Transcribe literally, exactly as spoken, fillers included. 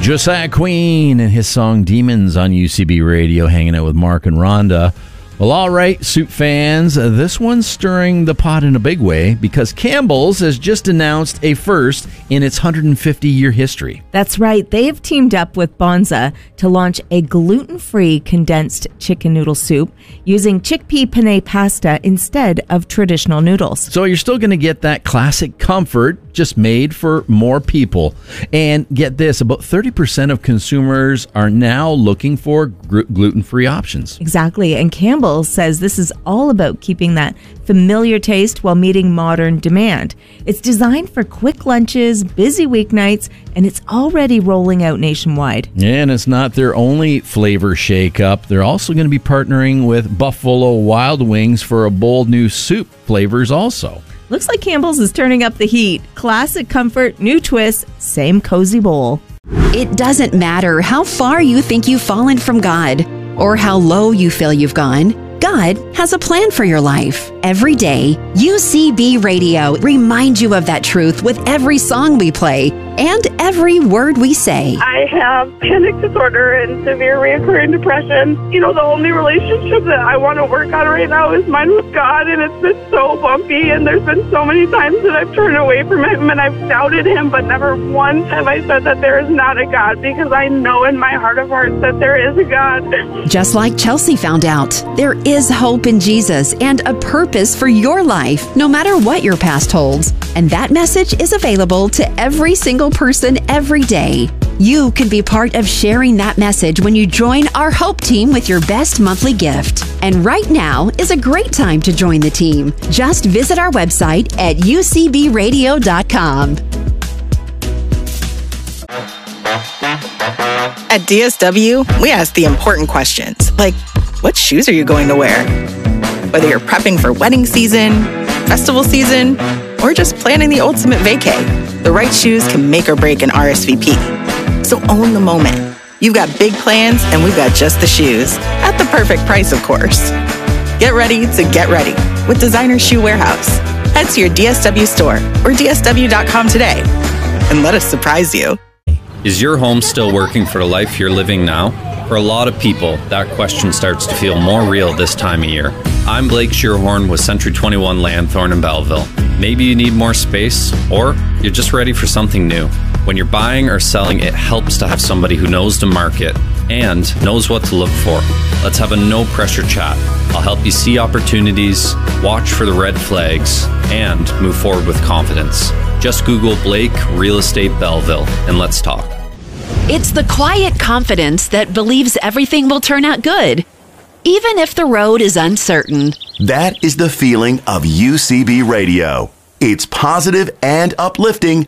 Josiah Queen and his song Demons on U C B Radio, hanging out with Mark and Rhonda. Well, all right, soup fans, uh, this one's stirring the pot in a big way because Campbell's has just announced a first in its one hundred fifty year history. That's right. They've teamed up with Bonza to launch a gluten-free condensed chicken noodle soup using chickpea penne pasta instead of traditional noodles. So you're still going to get that classic comfort, just made for more people. And get this, about thirty percent of consumers are now looking for gr- gluten-free options. Exactly. And Campbell's says this is all about keeping that familiar taste while meeting modern demand. It's designed for quick lunches, busy weeknights, and it's already rolling out nationwide. And it's not their only flavor shake-up. They're also going to be partnering with Buffalo Wild Wings for a bold new soup flavors also. Looks like Campbell's is turning up the heat. Classic comfort, new twist, same cozy bowl. It doesn't matter how far you think you've fallen from God or how low you feel you've gone. God has a plan for your life. Every day, U C B Radio reminds you of that truth with every song we play and every word we say. I have panic disorder and severe reoccurring depression. You know, the only relationship that I want to work on right now is mine with God, and it's been so bumpy, and there's been so many times that I've turned away from Him and I've doubted Him, but never once have I said that there is not a God, because I know in my heart of hearts that there is a God. Just like Chelsea found out, there is hope in Jesus and a purpose for your life, no matter what your past holds. And that message is available to every single person every day. You can be part of sharing that message when you join our Hope Team with your best monthly gift. And right now is a great time to join the team. Just visit our website at u c b radio dot com. At D S W, we ask the important questions, like, what shoes are you going to wear? Whether you're prepping for wedding season, festival season, or just planning the ultimate vacay, the right shoes can make or break an R S V P. So own the moment. You've got big plans, and we've got just the shoes. At the perfect price, of course. Get ready to get ready with Designer Shoe Warehouse. Head to your D S W store or d s w dot com today and let us surprise you. Is your home still working for the life you're living now? For a lot of people, that question starts to feel more real this time of year. I'm Blake Shearhorn with Century twenty-one Lanthorn in Belleville. Maybe you need more space, or you're just ready for something new. When you're buying or selling, it helps to have somebody who knows the market and knows what to look for. Let's have a no-pressure chat. I'll help you see opportunities, watch for the red flags, and move forward with confidence. Just Google Blake Real Estate Belleville and let's talk. It's the quiet confidence that believes everything will turn out good, even if the road is uncertain. That is the feeling of U C B Radio. It's positive and uplifting